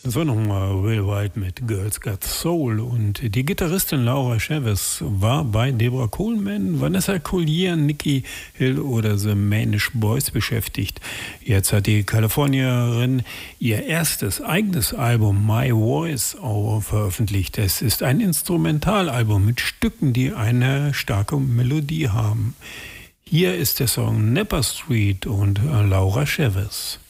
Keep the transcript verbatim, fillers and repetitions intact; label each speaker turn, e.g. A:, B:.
A: Das war nochmal Will White mit Girls Got Soul, und die Gitarristin Laura Chavez war bei Deborah Coleman, Vanessa Collier, Nikki Hill oder The Manish Boys beschäftigt. Jetzt hat die Kalifornierin ihr erstes eigenes Album My Voice auch veröffentlicht. Es ist ein Instrumentalalbum mit Stücken, die eine starke Melodie haben. Hier ist der Song Napper Street und Laura Chavez.